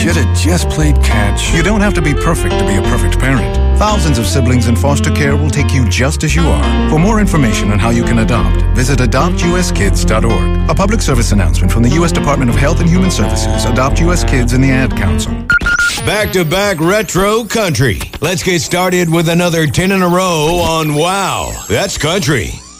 Should have just played catch. You don't have to be perfect to be a perfect parent. Thousands of siblings in foster care will take you just as you are. For more information on how you can adopt, visit adoptuskids.org. A public service announcement from the U.S. Department of Health and Human Services, Adopt U.S. Kids, and the Ad Council. Back-to-back retro country. Let's get started with another 10 in a row on Wow, That's Country.